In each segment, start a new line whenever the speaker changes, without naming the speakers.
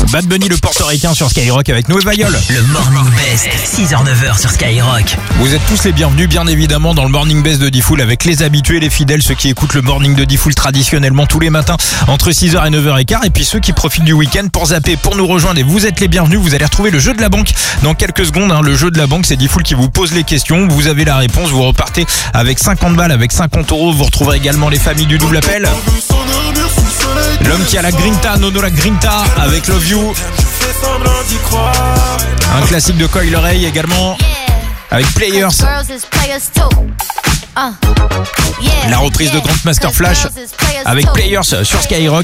Bad Bunny, le portoricain sur Skyrock avec Noé Viol.
Le Morning Best, 6h-9h sur Skyrock.
Vous êtes tous les bienvenus, bien évidemment, dans le Morning Best de Diffoul avec les habitués, les fidèles, ceux qui écoutent le Morning de Diffoul traditionnellement tous les matins entre 6h et 9h15. Et puis ceux qui profitent du week-end pour zapper, pour nous rejoindre. Et vous êtes les bienvenus, vous allez retrouver le jeu de la banque dans quelques secondes. Le jeu de la banque, c'est Diffoul qui vous pose les questions. Vous avez la réponse, vous repartez avec 50 balles, avec 50 euros. Vous retrouverez également les familles du double appel. L'homme qui a la grinta, Nono la grinta avec Love You. Un classique de Coil Ray également avec Players. La reprise de Grandmaster Flash avec Players sur Skyrock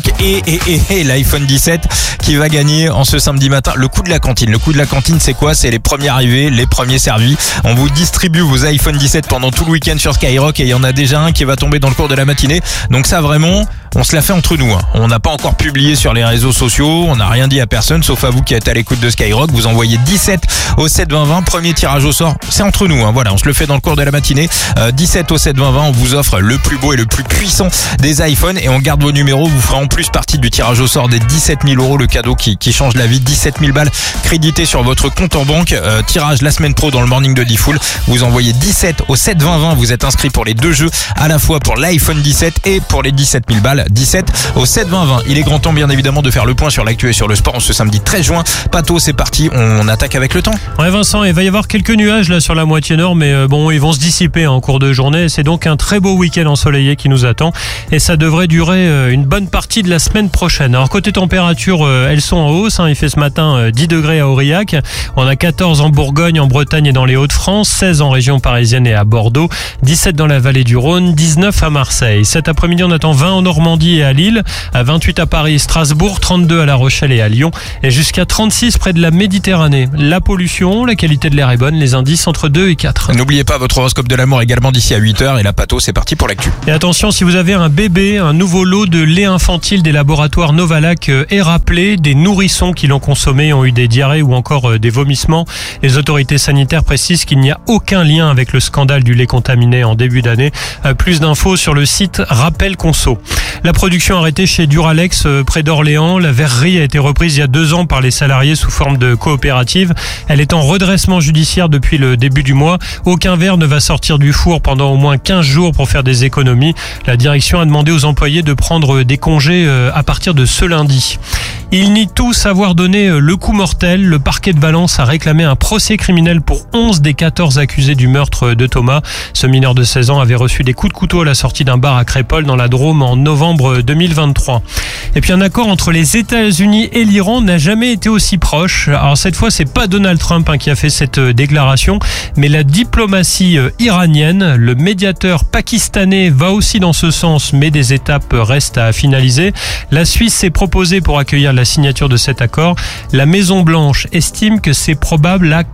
et l'iPhone 17 qui va gagner en ce samedi matin. Le coup de la cantine. Le coup de la cantine, c'est quoi? C'est les premiers arrivés, les premiers servis. On vous distribue vos iPhone 17 pendant tout le week-end sur Skyrock et il y en a déjà un qui va tomber dans le cours de la matinée. Donc ça vraiment, on se l'a fait entre nous. On n'a pas encore publié sur les réseaux sociaux, on n'a rien dit à personne sauf à vous qui êtes à l'écoute de Skyrock. Vous envoyez 17 au 7 20 20, premier tirage au sort. C'est entre nous, voilà, on se le fait dans le cours de la matinée. 17 au 7 20 20, on vous offre le plus beau et le plus puissant des iPhones et on garde vos numéros. Vous ferez en plus partie du tirage au sort des 17 000 euros, le cadeau qui change la vie. 17 000 balles créditées sur votre compte en banque. Tirage la semaine pro dans le Morning de Diffoul. Vous envoyez 17 au 7 20 20. Vous êtes inscrit pour les deux jeux, à la fois pour l'iPhone 17 et pour les 17 000 balles. 17 au 7 20 20. Il est grand temps bien évidemment de faire le point sur l'actu et sur le sport en ce samedi 13 juin. Pato, c'est parti, on attaque avec le temps.
Ouais Vincent, il va y avoir quelques nuages là sur la moitié nord, mais bon, ils vont se dissiper en cours de journée. C'est donc un très beau week-end ensoleillé qui nous attend et ça devrait durer une bonne partie de la semaine prochaine. Alors côté température, elles sont en hausse. Il fait ce matin 10 degrés à Aurillac. On a 14 en Bourgogne, en Bretagne et dans les Hauts-de-France, 16 en région parisienne et à Bordeaux, 17 dans la vallée du Rhône, 19 à Marseille. Cet après-midi, on attend 20 en Normandie et à Lille, 28 à Paris et Strasbourg, 32 à La Rochelle et à Lyon et jusqu'à 36 près de la Méditerranée. La pollution, la qualité de l'air est bonne, les indices entre 2 et 4.
N'oubliez pas votre horoscope de l'amour également d'ici à 8h et la Pato, c'est parti pour l'actu.
Et attention, si vous avez un bébé, un nouveau lot de lait infantile des laboratoires Novalac est rappelé. Des nourrissons qui l'ont consommé ont eu des diarrhées ou encore des vomissements. Les autorités sanitaires précisent qu'il n'y a aucun lien avec le scandale du lait contaminé en début d'année. Plus d'infos sur le site Rappel Conso. La production arrêtée chez Duralex près d'Orléans. La verrerie a été reprise il y a 2 ans par les salariés sous forme de coopérative. Elle est en redressement judiciaire depuis le début du mois. Aucun verre ne va sortir du four pendant au moins 15 jours pour faire des économies. La direction a demandé aux employés de prendre des congés à partir de ce lundi. Ils nient tous avoir donné le coup mortel. Le parquet de Valence a réclamé un procès criminel pour 11 des 14 accusés du meurtre de Thomas. Ce mineur de 16 ans avait reçu des coups de couteau à la sortie d'un bar à Crépol dans la Drôme en novembre 2023. Et puis un accord entre les États-Unis et l'Iran n'a jamais été aussi proche. Alors cette fois, c'est pas Donald Trump qui a fait cette déclaration, mais la diplomatie iranienne. Le médiateur pakistanais va aussi dans ce sens, mais des étapes restent à finaliser. La Suisse s'est proposée pour accueillir la signature de cet accord. La Maison-Blanche estime que c'est probable à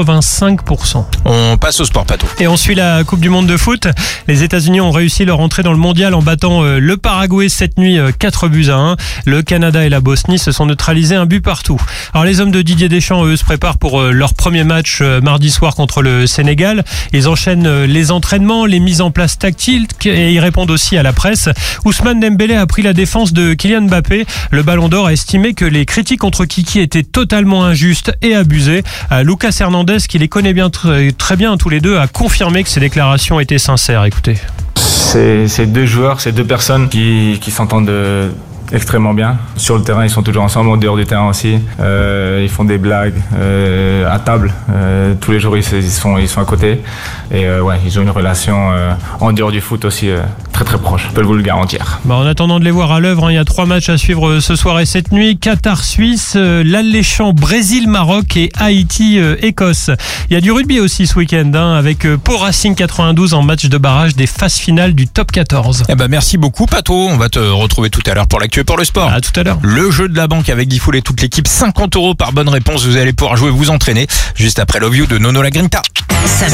85%.
On passe au sport, Pato.
Et on suit la Coupe du Monde de foot. Les États-Unis ont réussi leur entrée dans le mondial en battant le Paraguay cette nuit 4-1. Le Canada et la Bosnie se sont neutralisés 1 but partout. Alors les hommes de Didier Deschamps, eux, se préparent pour leur premier match mardi soir contre le Sénégal. Ils enchaînent les entraînements, les mises en place tactiques et ils répondent aussi à la presse. Ousmane Dembélé a pris la défense de Kylian Mbappé. Le Ballon d'Or a estimé que les critiques contre Kiki étaient totalement injustes et abusées. Lucas Hernandez, qui les connaît bien, très bien tous les deux, a confirmé que ces déclarations étaient sincères. Écoutez.
C'est 2 joueurs, c'est 2 personnes qui s'entendent extrêmement bien. Sur le terrain, ils sont toujours ensemble, en dehors du terrain aussi. Ils font des blagues à table. Tous les jours, ils sont à côté. Et ouais, ils ont une relation en dehors du foot aussi très très proche. Je peux vous le garantir.
En attendant de les voir à l'œuvre, il y a 3 matchs à suivre ce soir et cette nuit. Qatar-Suisse, l'alléchant Brésil-Maroc et Haïti-Écosse. Il y a du rugby aussi ce week-end avec Pau Racing 92 en match de barrage des phases finales du top 14.
Merci beaucoup, Pato. On va te retrouver tout à l'heure pour l'actu et pour le sport.
À tout à l'heure.
Le jeu de la banque avec Diffoul et toute l'équipe. 50 € par bonne réponse. Vous allez pouvoir jouer, vous entraîner juste après Love You de Nono la Grinta.
Samedi